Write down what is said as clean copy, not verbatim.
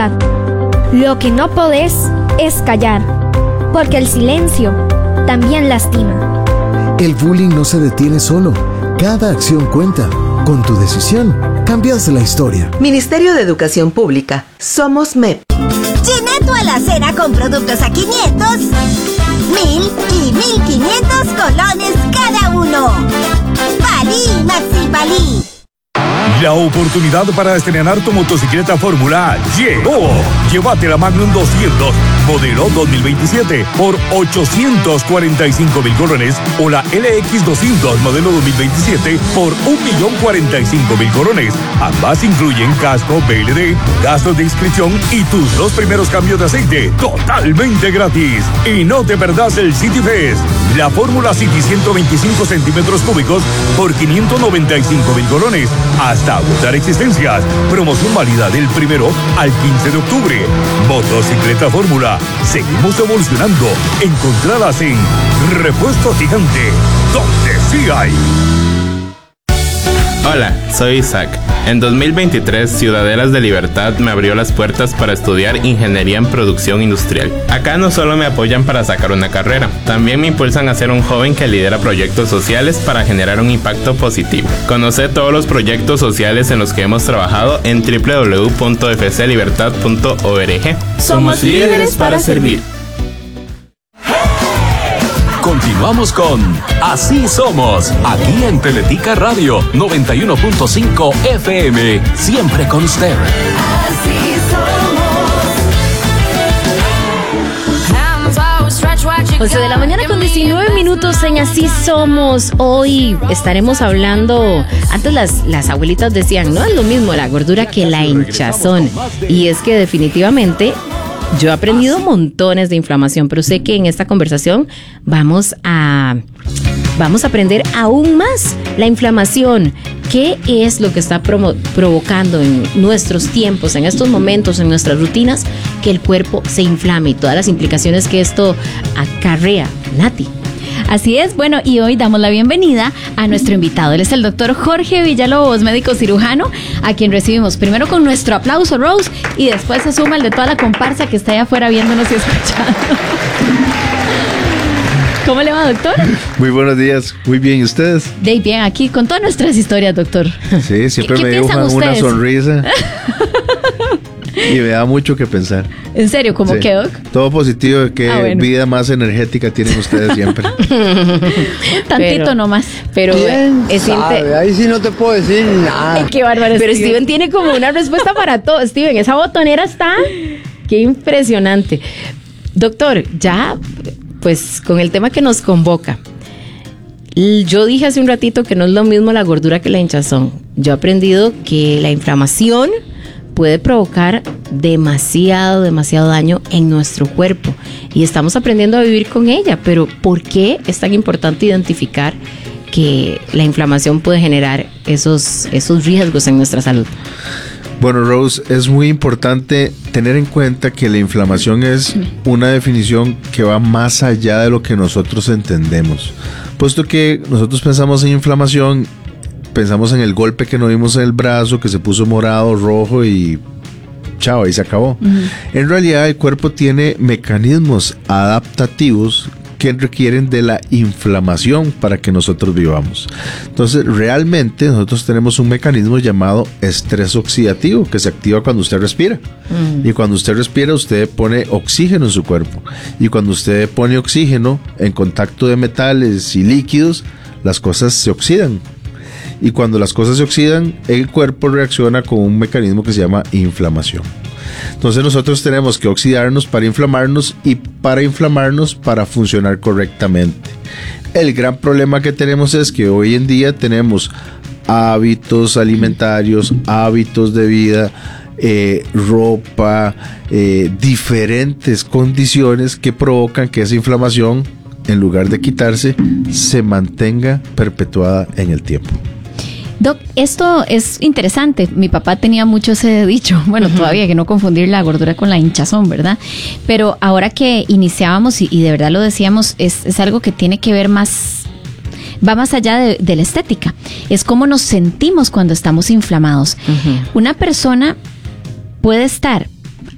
verdad. Lo que no podés es callar, porque el silencio también lastima. El bullying no se detiene solo. Cada acción cuenta. Con tu decisión, cambias la historia. Ministerio de Educación Pública. Somos MEP. Llena tu alacena con productos a 500, 1,000 y 1,500 colones cada uno. Palí, Maxi Palí. La oportunidad para estrenar tu motocicleta Fórmula llegó. Llévate la Magnum 200, modelo 2027, por 845,000 colones, o la LX 200, modelo 2027, por 1,045,000 colones. Ambas incluyen casco, BLD, gastos de inscripción y tus 2 primeros cambios de aceite totalmente gratis. Y no te perdás el City Fest, la Fórmula City 125 centímetros cúbicos por 595,000 colones. Hasta agotar existencias. Promoción válida del 1 al 15 de octubre. Motocicleta Fórmula. Seguimos evolucionando. Encontradas en Repuesto Gigante, donde sí hay. Hola, soy Isaac. En 2023, Ciudadelas de Libertad me abrió las puertas para estudiar Ingeniería en Producción Industrial. Acá no solo me apoyan para sacar una carrera, también me impulsan a ser un joven que lidera proyectos sociales para generar un impacto positivo. Conoce todos los proyectos sociales en los que hemos trabajado en www.fclibertad.org. Somos líderes para servir. Continuamos con Así Somos, aquí en Teletica Radio 91.5 FM, siempre con usted. Así somos. 11 de la mañana con 19 minutos en Así Somos. Hoy estaremos hablando, antes las abuelitas decían, no es lo mismo la gordura que la hinchazón. Y es que definitivamente yo he aprendido montones de inflamación, pero sé que en esta conversación vamos a aprender aún más la inflamación. ¿Qué es lo que está provocando en nuestros tiempos, en estos momentos, en nuestras rutinas, que el cuerpo se inflame y todas las implicaciones que esto acarrea? Nati. Así es, bueno, y hoy damos la bienvenida a nuestro invitado. Él es el doctor Jorge Villalobos, médico cirujano, a quien recibimos primero con nuestro aplauso, Rose, y después se suma el de toda la comparsa que está allá afuera viéndonos y escuchando. ¿Cómo le va, doctor? Muy buenos días, muy bien, ¿y ustedes? De bien, aquí con todas nuestras historias, doctor. Sí, siempre me dibujan una sonrisa. Y me da mucho que pensar. ¿En serio? ¿Cómo sí. Que, Doc? Todo positivo, qué bueno. Vida más energética tienen ustedes siempre. Tantito nomás. Pero ahí sí no te puedo decir nada. Ay, qué bárbaro. Pero Steven tiene como una respuesta para todo. Steven, esa botonera está... Qué impresionante. Doctor, ya, pues con el tema que nos convoca. Yo dije hace un ratito que no es lo mismo la gordura que la hinchazón. Yo he aprendido que la inflamación puede provocar demasiado daño en nuestro cuerpo y estamos aprendiendo a vivir con ella, pero ¿por qué es tan importante identificar que la inflamación puede generar esos riesgos en nuestra salud? Bueno, Rose, es muy importante tener en cuenta que la inflamación es una definición que va más allá de lo que nosotros entendemos, puesto que nosotros pensamos en inflamación, pensamos en el golpe que nos dimos en el brazo, que se puso morado, rojo y chao, ahí se acabó. En realidad el cuerpo tiene mecanismos adaptativos que requieren de la inflamación para que nosotros vivamos. Entonces realmente nosotros tenemos un mecanismo llamado estrés oxidativo que se activa cuando usted respira. Y cuando usted respira, usted pone oxígeno en su cuerpo. Y cuando usted pone oxígeno en contacto de metales y líquidos, las cosas se oxidan. Y cuando las cosas se oxidan, el cuerpo reacciona con un mecanismo que se llama inflamación. Entonces nosotros tenemos que oxidarnos para inflamarnos y para inflamarnos para funcionar correctamente. El gran problema que tenemos es que hoy en día tenemos hábitos alimentarios, hábitos de vida, ropa, diferentes condiciones que provocan que esa inflamación, en lugar de quitarse, se mantenga perpetuada en el tiempo. Doc, esto es interesante. Mi papá tenía mucho ese dicho, bueno, todavía, que no confundir la gordura con la hinchazón, ¿verdad? Pero ahora que iniciábamos y de verdad lo decíamos, es algo que tiene que ver más, va más allá de la estética. Es cómo nos sentimos cuando estamos inflamados. Una persona puede estar